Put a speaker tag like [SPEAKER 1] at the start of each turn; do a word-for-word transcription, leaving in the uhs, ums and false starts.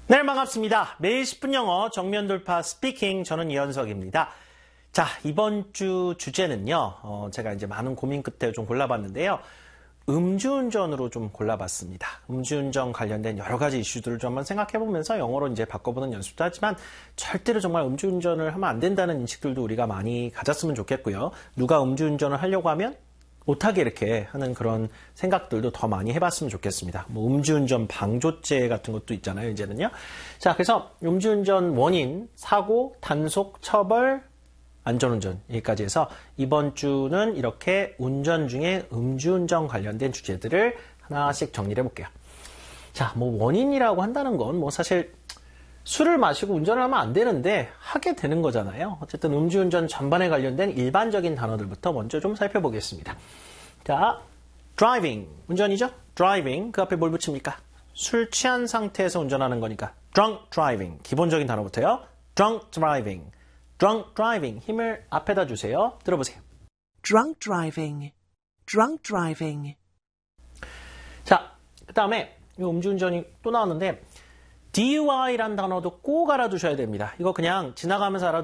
[SPEAKER 1] 네, 반갑습니다. 매일 십 분 영어 정면 돌파 스피킹, 저는 이현석입니다. 자, 이번 주 주제는요, 어, 제가 이제 많은 고민 끝에 좀 골라봤는데요. 음주운전으로 좀 골라봤습니다. 음주운전 관련된 여러 가지 이슈들을 좀 한번 생각해보면서 영어로 이제 바꿔보는 연습도 하지만 절대로 정말 음주운전을 하면 안 된다는 인식들도 우리가 많이 가졌으면 좋겠고요. 누가 음주운전을 하려고 하면 못하게 이렇게 하는 그런 생각들도 더 많이 해봤으면 좋겠습니다. 뭐 음주운전 방조제 같은 것도 있잖아요, 이제는요. 자, 그래서 음주운전 원인, 사고, 단속, 처벌, 안전운전 여기까지 해서 이번 주는 이렇게 운전 중에 음주운전 관련된 주제들을 하나씩 정리를 해볼게요. 자, 뭐 원인이라고 한다는 건 뭐 사실 술을 마시고 운전을 하면 안 되는데 하게 되는 거잖아요. 어쨌든 음주운전 전반에 관련된 일반적인 단어들부터 먼저 좀 살펴보겠습니다. 자, driving, 운전이죠? driving, 그 앞에 뭘 붙입니까? 술 취한 상태에서 운전하는 거니까 drunk driving, 기본적인 단어부터요. drunk driving, drunk driving, 힘을 앞에다 주세요. 들어보세요.
[SPEAKER 2] drunk driving, drunk driving.
[SPEAKER 1] 자, 그 다음에 이 음주운전이 또 나왔는데 디유아이라는 단어도 꼭 알아두셔야 됩니다. 이거 그냥 지나가면서 알아두세요.